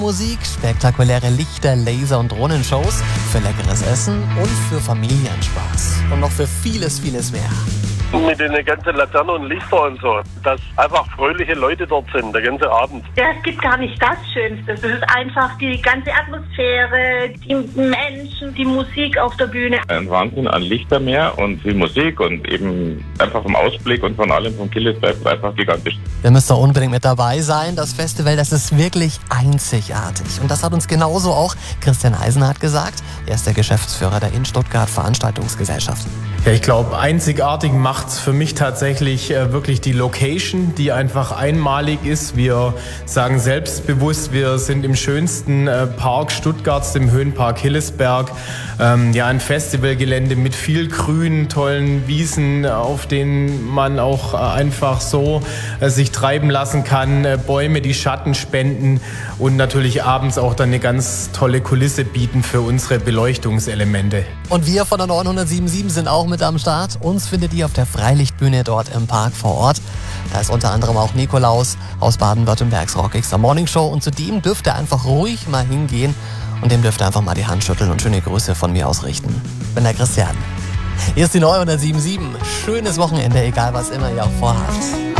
Musik, spektakuläre Lichter, Laser- und Drohnenshows, für leckeres Essen und für Familienspaß. Und noch für vieles, vieles mehr. Mit den ganzen Laternen und Lichter und so, dass einfach fröhliche Leute dort sind, der ganze Abend. Ja, es gibt gar nicht das Schönste. Es ist einfach die ganze Atmosphäre, die Menschen, die Musik auf der Bühne. Ein Wahnsinn an Lichtermeer und viel Musik und eben einfach vom Ausblick und von allem vom Killesberg einfach gigantisch. Ihr müsst da unbedingt mit dabei sein. Das Festival, das ist wirklich einzigartig. Und das hat uns genauso auch Christian Eisenhardt gesagt. Er ist der Geschäftsführer der In Stuttgart Veranstaltungsgesellschaft. Ja, ich glaube, einzigartig macht's für mich tatsächlich wirklich die Location, die einfach einmalig ist. Wir sagen selbstbewusst, wir sind im schönsten Park Stuttgarts, dem Höhenpark Hillesberg. Ja, ein Festivalgelände mit viel Grün, tollen Wiesen, auf denen man auch einfach so sich treiben lassen kann. Bäume, die Schatten spenden und natürlich abends auch dann eine ganz tolle Kulisse bieten für unsere Beleuchtungselemente. Und wir von der 907.7 sind auch mit am Start. Uns findet ihr auf der Freilichtbühne dort im Park vor Ort. Da ist unter anderem auch Nikolaus aus Baden-Württembergs Rockigster Morning Show. Und zu dem dürft ihr einfach ruhig mal hingehen und dem dürft ihr einfach mal die Hand schütteln und schöne Grüße von mir ausrichten. Ich bin der Christian. Hier ist die 907.7. Schönes Wochenende, egal was immer ihr auch vorhabt.